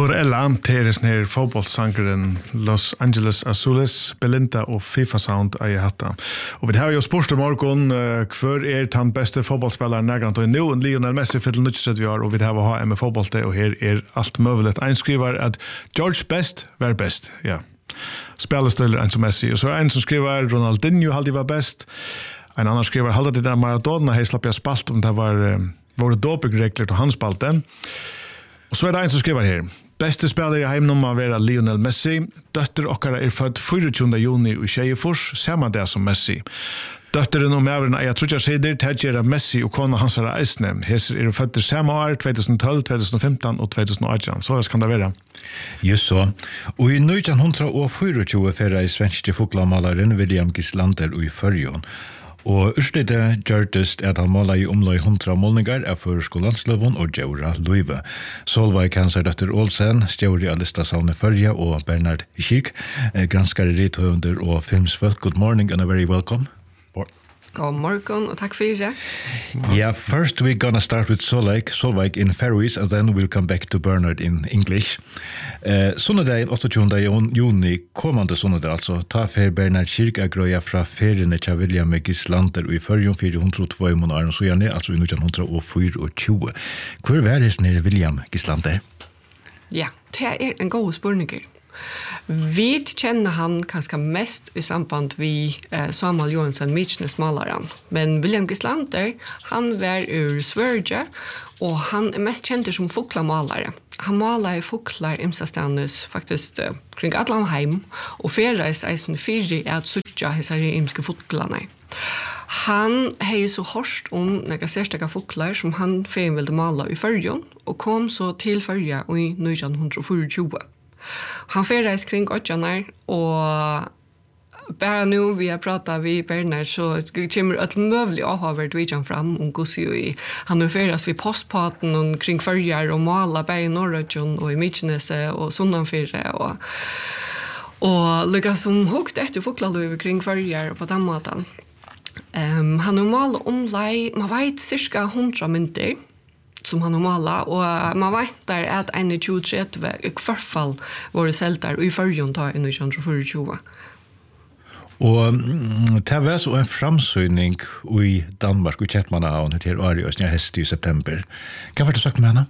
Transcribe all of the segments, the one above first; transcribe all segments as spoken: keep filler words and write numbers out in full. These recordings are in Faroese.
Por Ella till snär fotbollssangaren Los Angeles Azules, Belinda och FIFA Sound är hatta. Och vi har ju sport i morgon för er tant bästa fotbollsspelare närgrant och nu Lionel Messi för till tjugotre år och vi har ha med fotboll det och här är allt möjligt. En skriver att George Best var bäst. Ja. Spelare än som Messi och så en som skriver Ronaldinho alltid var bäst. En annan skriver halda det där Maradona har släppt spalt om det var var det dopingregler till hans spalte. Och så är det en som skriver här. Bästa spelare i heimnumma vara Lionel Messi. Dötter okkara är född tjugofyra juni i Tjejefors, samma dag som Messi. Dötteren och mävrarna är trutja sidor, tedjera Messi och kona hans är eisne. Heser är född samma år, tjugotolv, tjugofemton och tjugoarton. Så kan det vara. Just så. Och i nittonhundrafyrtio färra i svenske foklamalaren William Gislander i Förjon. Og urslitet gjørtest at han måla i omlai hundra målningar av førskolandsløven og Djaura Løyve. Solveig Kansardøtter Olsen, stjåri av listasavnet Førja og Bernard Kirk, granskare rithøvender og filmsfolk. Good morning and a very welcome. God morgon och tack för det. Yeah, first we're gonna start with Solveig, Solveig in Faroese and then we'll come back to Bernard in English. Eh, Sundagen åttioåttonde juni kommande sundag alltså ta för Bernard Kirka gröja från ferien till William Gislander i Förjon fyrahundratvå månader så gärna alltså i nittonhundrafyrtio. Hur var det när William Gislander? Ja, det är en god spurning. Vi känner han kanske mest i samband med eh, Samuel Johansson, Michenes malaren. Men William Gislander, han var ur Sverige och han är mest känd som fåglamalare. Han malar fåglar imsastanus faktiskt eh, kring Atlanheim och färdas eisen fyri att sucha hesa imske fåglarna. Han har så hörst om några särskilda fåglar som han fem ville mala i Förjon och kom så till Förja i nittonhundrafyrtio. Han färdas kring åttjanar och bara nu vi har pratat vid Bernard så kommer ett möjligt avhavert vidjan fram om Gussi. Han nu färdas vid postpaten och kring Förjar och måla berg i Norrödjon och i Michenese och Sunnanfyrre och och lyckas som hukt efter fåglalöv kring Förjar på den maten. Um, han har målat omlai, man vet cirka hundra mynter som han har målat och man vet där att en tjugotre i hvert fall var det sältar i Förjon ta i nittonhundrafyrtio. Og det var så en framsøgning i Danmark, i Kjettmannahavn, til Arius, når hest i september. Hva var det sagt med henne?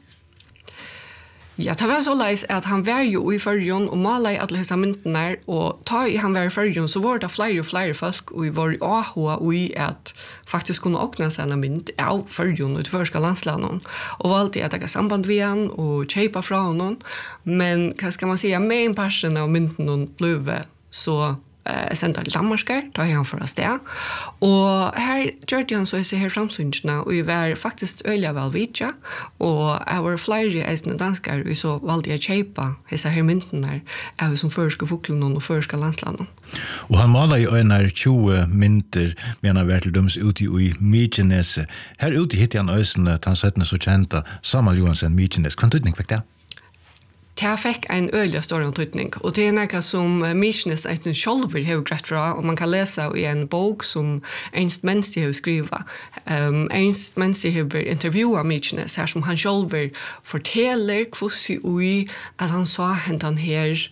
Ja, det var så leis at han var jo i Förjon og malet i alle hese myntene, og ta i han var i Förjon så var det flere og flere folk, og vi var i Ahoa og i at faktisk kunne åkne seg en mynt av Förjon og til første landslandet, og valgte at jeg samband med han og kjøpe fra honom, men hva skal man si, med en person av mynten ble så eh sända till Danmarskar då han för oss där och här gjorde han så i sig här framsynchna och vi var faktiskt öliga väl vidja och our flyer är den danskar vi så valde jag köpa dessa här mynten där är som förska fågeln och förska landslandet. Och han målar ju en tjugo mynter menar väl till döms ute i Michenese. Här ute hittade han ösen att han sätter så kända Samuel Johansson Michenese. Kan du inte fick det? Det fikk en øyelig stor antydning, og det er noe som Michenes enten selv har greit fra, og man kan lese i en bok som Ernst Menzi har skrivet. Um, Ernst Menzi har intervjuet Michenes her, som han selv forteller hvordan ui at han sa hentan her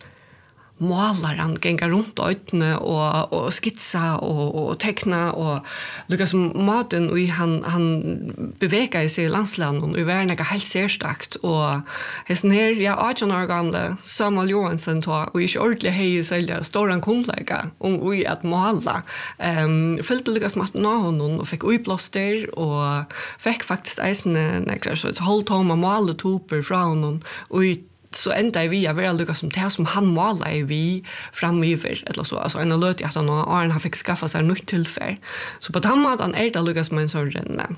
målaren gänga runt ötne och och skitsa och och teckna och Lucas Martin och han han beväger sig i landslandet och är något helt särskilt och hästen här ja arton år gamla Samuel Johansson tog och är ordentligt hej sälja stora kundlägga om vi att måla ehm fyllde Lucas Martin honom och fick uppblåster och fick faktiskt eisen några så ett hålltomma måletoper från honom och så enda vi är väl lyckas som det som han målar vi framöver eller så alltså en alert att han har han fick skaffa sig nytt tillfälle så på den måten är det lyckas med en sån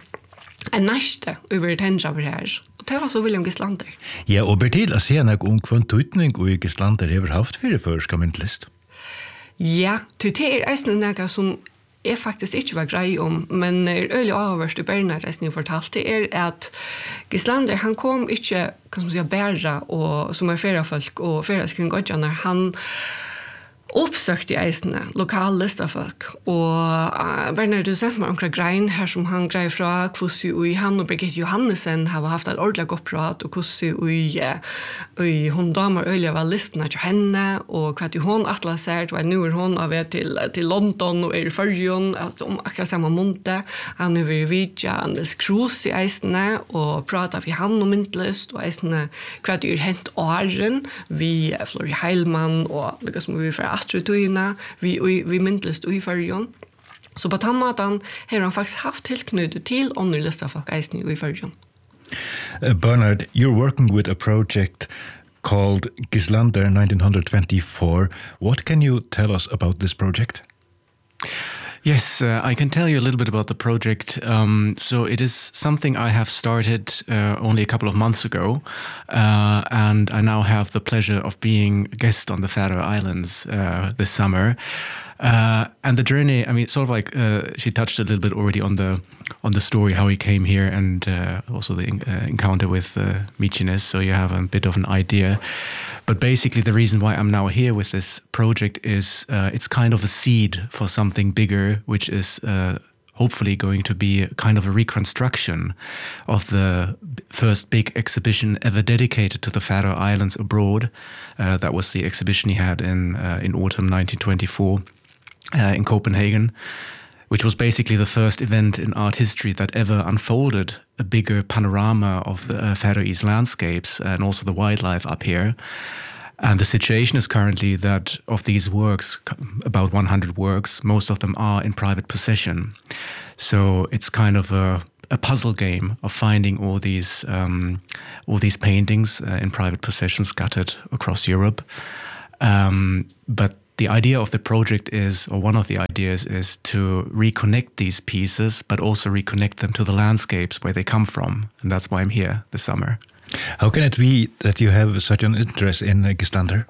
en nästa över tänja över här och det var så William Gislander. Ja, och Bertil att se någon kvantutning och Gislander har haft för förska myntlist. Ja, det är nästan något som är faktiskt inte var grej om, men är öliga avvärst i Bernard resten jag fortalt det är att Gislander han kom inte kan man säga bära och som är färra folk och färra kring godjarna han uppsökt i eisene, lokal listafolk, og uh, Bernard du sent meg omkring grein her som han grei fra hvordan ui han og Birgit Johannesen har haft et ordentlig godt prat, og hvordan ui, ui hun damer øyelig var listene til henne, og hva hun atla ser, og nå er hun av er til, til London og er i Førjøen, om akkurat samme måned, han er i Vidja, han er skrus i eisene, og prater vi han om myntlist, og eisene hva det er hent åren, vi Flori Heilmann, og det som vi fra Atrutøyene, vi, vi, vi myntlist i Førjøen. Så på den måten har han faktisk haft tilknyttet til ånderlista folk eisene i Førjøen. Uh, Bernard, you're working with a project called Gislander nineteen twenty-four. What can you tell us about this project? Yes, uh, I can tell you a little bit about the project. Um, so it is something I have started uh, only a couple of months ago, uh, and I now have the pleasure of being a guest on the Faroe Islands uh, this summer. Uh, and the journey, I mean, sort of like uh, she touched a little bit already on the on the story, how he came here, and uh, also the uh, encounter with uh, Mykines, so you have a bit of an idea. But basically the reason why I'm now here with this project is uh, it's kind of a seed for something bigger, which is uh, hopefully going to be a kind of a reconstruction of the first big exhibition ever dedicated to the Faroe Islands abroad. Uh, that was the exhibition he had in uh, in autumn nineteen twenty-four uh, in Copenhagen, which was basically the first event in art history that ever unfolded a bigger panorama of the uh, Faroese landscapes and also the wildlife up here. And the situation is currently that of these works, about one hundred works, most of them are in private possession. So it's kind of a, a puzzle game of finding all these um, all these paintings uh, in private possession scattered across Europe. Um, but the idea of the project is, or one of the ideas is to reconnect these pieces, but also reconnect them to the landscapes where they come from. And that's why I'm here this summer. How can it be that you have such an interest in uh, Gislander?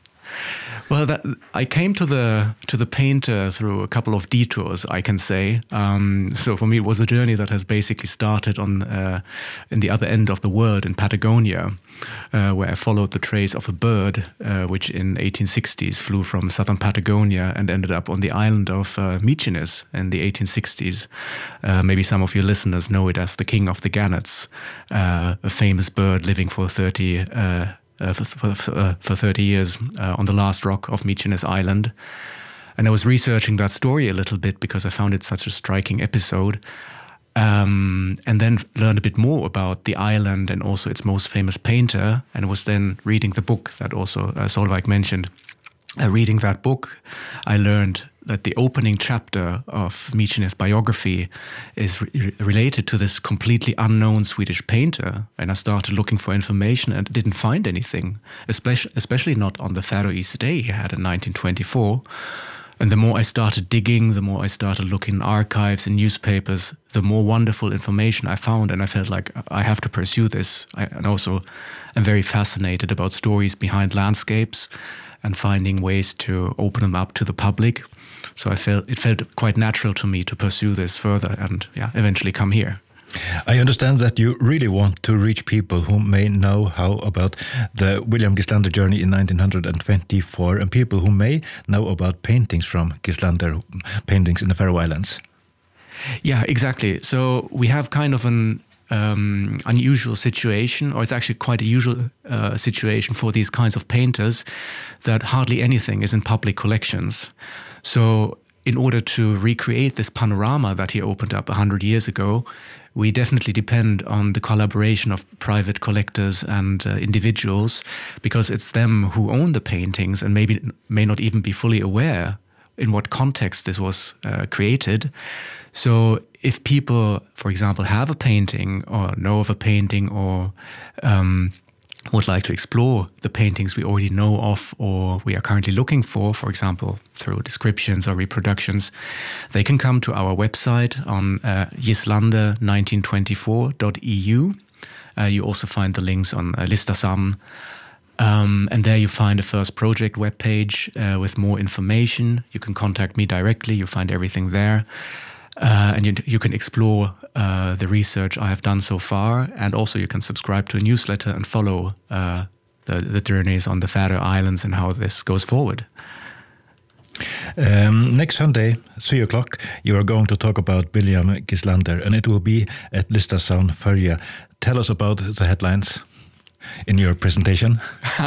Well, that, I came to the to the painter through a couple of detours, I can say. Um, so for me, it was a journey that has basically started on uh, in the other end of the world in Patagonia, uh, where I followed the trace of a bird, uh, which in eighteen sixties flew from southern Patagonia and ended up on the island of uh, Mykines in the eighteen sixties. Uh, maybe some of your listeners know it as the king of the gannets, uh, a famous bird living for thirty. Uh, Uh, for, for, uh, for thirty years uh, on the last rock of Mykines Island. And I was researching that story a little bit because I found it such a striking episode. Um, and then learned a bit more about the island and also its most famous painter, and was then reading the book that also uh, Solveig mentioned. Uh, reading that book, I learned that the opening chapter of Mykines' biography is re- related to this completely unknown Swedish painter, and I started looking for information and didn't find anything, especially, especially not on the Faroese stay he had in nineteen twenty-four. And the more I started digging, the more I started looking in archives and newspapers, the more wonderful information I found, and I felt like I have to pursue this. I, and also I'm very fascinated about stories behind landscapes and finding ways to open them up to the public. So I felt it felt quite natural to me to pursue this further and yeah, eventually come here. I understand that you really want to reach people who may know how about the William Gislander journey in nineteen twenty-four and people who may know about paintings from Gislander, paintings in the Faroe Islands. Yeah, exactly. So we have kind of an um, unusual situation, or it's actually quite a usual uh, situation for these kinds of painters, that hardly anything is in public collections. So in order to recreate this panorama that he opened up one hundred years ago, we definitely depend on the collaboration of private collectors and uh, individuals, because it's them who own the paintings and maybe may not even be fully aware in what context this was uh, created. So if people, for example, have a painting or know of a painting or um, would like to explore the paintings we already know of or we are currently looking for, for example, through descriptions or reproductions, they can come to our website on uh, gislander nineteen twenty-four dot e u. Uh, you also find the links on uh, Listasam. Um, and there you find a first project webpage uh, with more information. You can contact me directly. You find everything there. Uh, and you, you can explore uh, the research I have done so far, and also you can subscribe to a newsletter and follow uh, the, the journeys on the Faroe Islands and how this goes forward. Um, next Sunday, three o'clock, you are going to talk about William Gislander, and it will be at Listasavn Føroya. Tell us about the headlines in your presentation.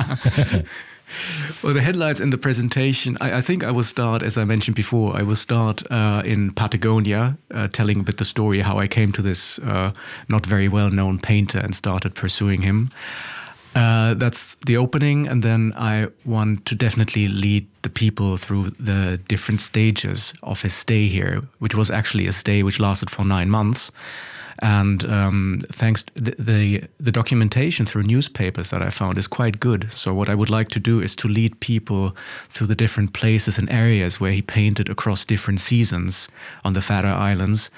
Well, the headlines in the presentation, I, I think I will start, as I mentioned before, I will start uh, in Patagonia, uh, telling a bit the story how I came to this uh, not very well-known painter and started pursuing him. Uh, that's the opening, and then I want to definitely lead the people through the different stages of his stay here, which was actually a stay which lasted for nine months. And um, thanks to the, the the documentation through newspapers that I found is quite good. So what I would like to do is to lead people through the different places and areas where he painted across different seasons on the Faroe Islands.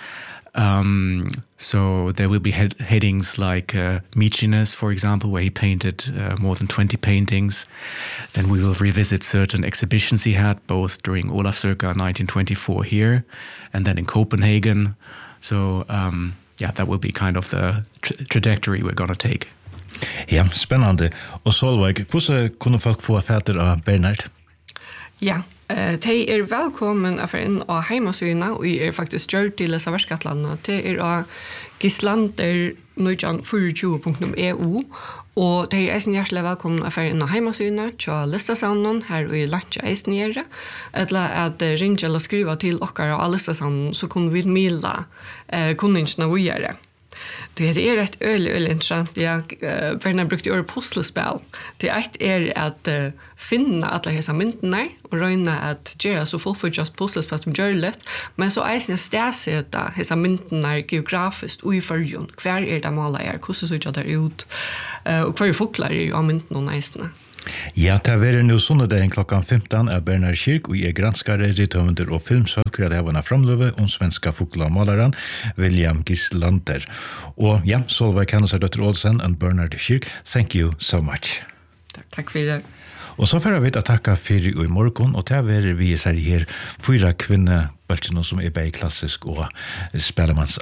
Um, so there will be head headings like uh, Mykines, for example, where he painted uh, more than twenty paintings. Then we will revisit certain exhibitions he had, both during Olavsøka nineteen twenty-four here, and then in Copenhagen. So um, yeah, that will be kind of the tra trajectory we're going to take. Ja, spennende. Og Solveig, hvordan kunne folk få fatter av Bernhard? Ja, uh, de er velkommen å få inn av heimasøyene, og jeg er faktisk gjør til disse verskattlandene. De er av gislander nitjan tjuefire punktum e u, og de er eisen hjertelig velkommen å få inn av heimasøyene til Listasavnen her i Lantja eisen gjøre, eller at ringe eller skrive til dere av Listasavnen, så kunne vi mila uh, kunningsene vi gjøre. Det er rätt öl öl intressant. Jag uh, Bernhard brukte göra pusselspel. Det ett är att uh, finna alla dessa myntorna och röna att göra så fullföljt pusselspel som görligt. Men så är det stäsätta dessa myntorna geografiskt och i förjon. Kvar är det måla är, hur så ser det ut? Uh, och kvar fåglar är av myntorna nästan. Ja, det er nu sundagen klokkan femton av Bernhard Kirk, og er granskare, ritøvender og filmsøkere det havana framløve om svenska fuglamalaren William Gislander. Og ja, Solveig Hannesar Døtter Olsen og Bernhard Kirk, thank you so much. Takk, takk for det. Og så får jeg vidt å takke for i morgen, og til å vi er her fyra kvinner, som er bare klassisk og spellemanns